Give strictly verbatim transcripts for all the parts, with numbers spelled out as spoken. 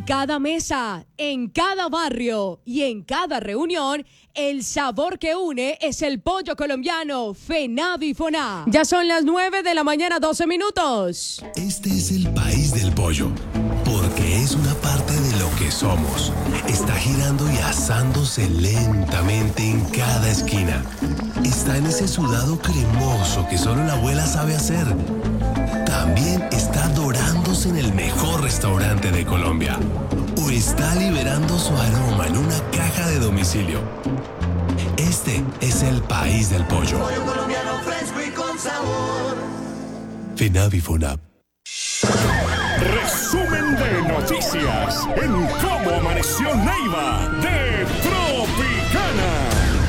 cada mesa, en cada barrio y en cada reunión, el sabor que une es el pollo colombiano FENAVIFONA. Ya son las nueve de la mañana, doce minutos. Este es el país del pollo, porque es una parte de lo que somos. Está girando y asándose lentamente en cada esquina. Está en ese sudado cremoso que solo la abuela sabe hacer. También está dorándose en el mejor restaurante de Colombia. O está liberando su aroma en una caja de domicilio. Este es el país del pollo. Pollo colombiano fresco y con sabor. FENAVIFONA. Resumen de noticias en Cómo Amaneció Neiva de Tropicana.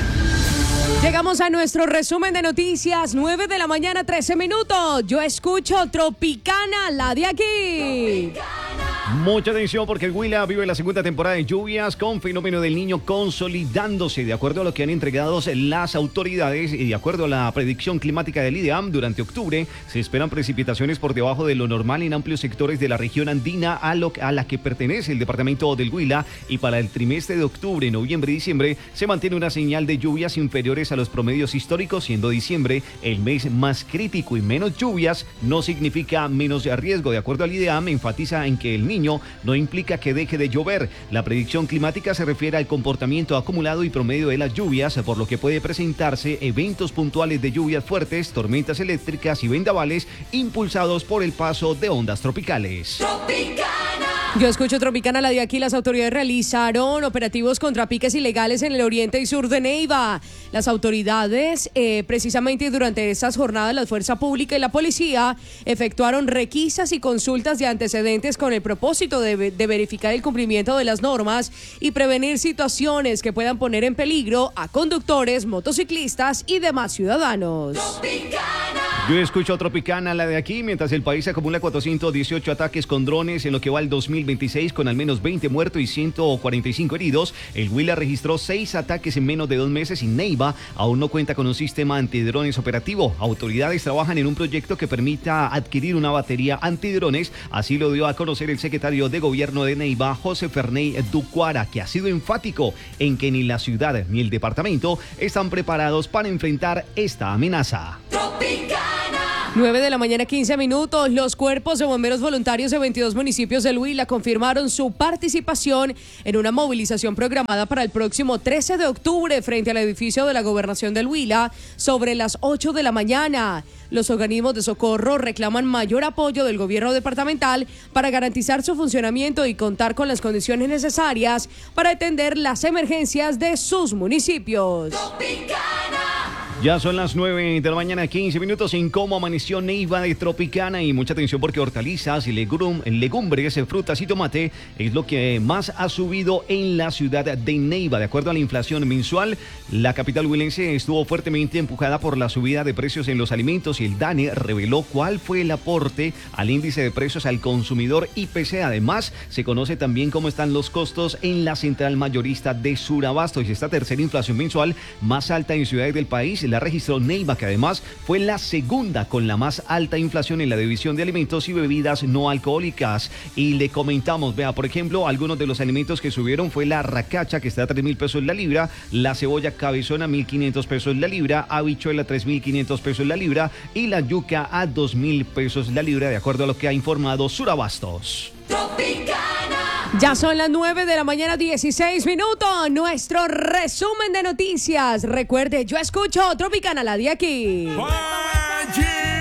Llegamos a nuestro resumen de noticias, nueve de la mañana, trece minutos. Yo escucho Tropicana, la de aquí. Tropicana. Mucha atención porque el Huila vive la segunda temporada de lluvias con fenómeno del Niño consolidándose. De acuerdo a lo que han entregado las autoridades y de acuerdo a la predicción climática del IDEAM, durante octubre se esperan precipitaciones por debajo de lo normal en amplios sectores de la región andina a, lo, a la que pertenece el departamento del Huila, y para el trimestre de octubre, noviembre y diciembre se mantiene una señal de lluvias inferiores a los promedios históricos, siendo diciembre el mes más crítico, y menos lluvias no significa menos riesgo. De acuerdo al IDEAM, enfatiza en que el niño no implica que deje de llover. La predicción climática se refiere al comportamiento acumulado y promedio de las lluvias, por lo que puede presentarse eventos puntuales de lluvias fuertes, tormentas eléctricas y vendavales impulsados por el paso de ondas tropicales. Tropicana. Yo escucho Tropicana, la de aquí. Las autoridades realizaron operativos contra piques ilegales en el oriente y sur de Neiva. Las autoridades, eh, precisamente durante estas jornadas, la Fuerza Pública y la Policía efectuaron requisas y consultas de antecedentes con el propósito de, de verificar el cumplimiento de las normas y prevenir situaciones que puedan poner en peligro a conductores, motociclistas y demás ciudadanos. Tropicana. Yo escucho Tropicana, la de aquí, mientras el país acumula cuatrocientos dieciocho ataques con drones en lo que va el dos mil veintiséis, con al menos veinte muertos y ciento cuarenta y cinco heridos. El Huila registró seis ataques en menos de dos meses y Neiva aún no cuenta con un sistema antidrones operativo. Autoridades trabajan en un proyecto que permita adquirir una batería antidrones. Así lo dio a conocer el secretario de Gobierno de Neiva, José Ferney Ducuara, que ha sido enfático en que ni la ciudad ni el departamento están preparados para enfrentar esta amenaza. Tropicana. nueve de la mañana, quince minutos. Los cuerpos de bomberos voluntarios de veintidós municipios del Huila confirmaron su participación en una movilización programada para el próximo trece de octubre frente al edificio de la Gobernación del Huila sobre las ocho de la mañana. Los organismos de socorro reclaman mayor apoyo del gobierno departamental para garantizar su funcionamiento y contar con las condiciones necesarias para atender las emergencias de sus municipios. Tropicana. Ya son las nueve de la mañana, quince minutos, en Cómo Amaneció Neiva de Tropicana. Y mucha atención porque hortalizas y legum, legumbres, frutas y tomate es lo que más ha subido en la ciudad de Neiva. De acuerdo a la inflación mensual, la capital huilense estuvo fuertemente empujada por la subida de precios en los alimentos, y el DANE reveló cuál fue el aporte al índice de precios al consumidor I P C. Además, se conoce también cómo están los costos en la central mayorista de Surabasto. Y esta tercera inflación mensual más alta en ciudades del país la registró Neiva, que además fue la segunda con la más alta inflación en la división de alimentos y bebidas no alcohólicas. Y le comentamos, vea, por ejemplo, algunos de los alimentos que subieron fue la racacha, que está a tres mil pesos la libra, la cebolla cabezona mil quinientos pesos la libra, habichuela tres mil quinientos pesos la libra y la yuca a dos mil pesos la libra, de acuerdo a lo que ha informado Surabastos. Tropicana. Ya son las nueve de la mañana, dieciséis minutos. Nuestro resumen de noticias. Recuerde, yo escucho Tropicana, la de aquí. Valle